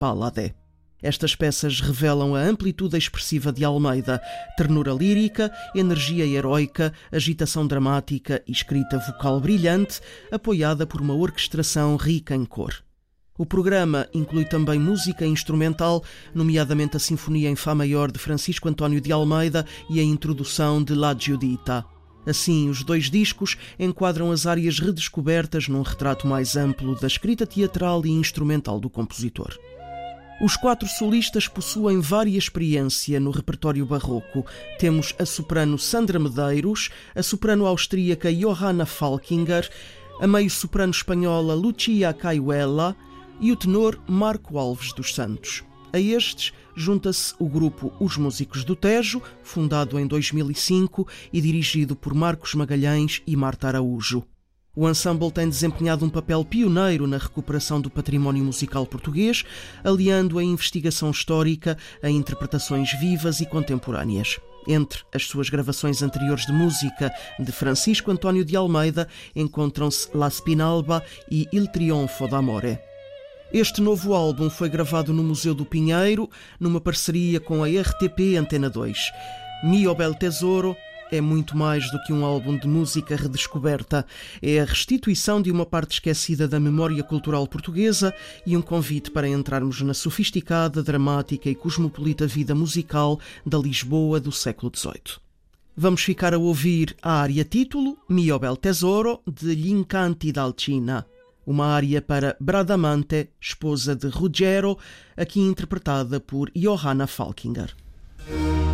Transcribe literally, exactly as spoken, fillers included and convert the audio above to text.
Pallade. Estas peças revelam a amplitude expressiva de Almeida, ternura lírica, energia heroica, agitação dramática e escrita vocal brilhante, apoiada por uma orquestração rica em cor. O programa inclui também música instrumental, nomeadamente a Sinfonia em Fá Maior de Francisco António de Almeida e a introdução de La Giudita. Assim, os dois discos enquadram as áreas redescobertas num retrato mais amplo da escrita teatral e instrumental do compositor. Os quatro solistas possuem vária experiência no repertório barroco. Temos a soprano Sandra Medeiros, a soprano austríaca Johanna Falkinger, a meio-soprano espanhola Lucia Caiuela e o tenor Marco Alves dos Santos. A estes junta-se o grupo Os Músicos do Tejo, fundado em dois mil e cinco e dirigido por Marcos Magalhães e Marta Araújo. O ensemble tem desempenhado um papel pioneiro na recuperação do património musical português, aliando a investigação histórica a interpretações vivas e contemporâneas. Entre as suas gravações anteriores de música de Francisco António de Almeida encontram-se La Spinalba e Il Trionfo d'Amore. Este novo álbum foi gravado no Museu do Pinheiro, numa parceria com a R T P Antena dois. Mio Bel Tesoro é muito mais do que um álbum de música redescoberta. É a restituição de uma parte esquecida da memória cultural portuguesa e um convite para entrarmos na sofisticada, dramática e cosmopolita vida musical da Lisboa do século dezoito. Vamos ficar a ouvir a área título, Mio Bel Tesoro, de Gli Incanti d'Alcina. Uma área para Bradamante, esposa de Ruggiero, aqui interpretada por Johanna Falkinger.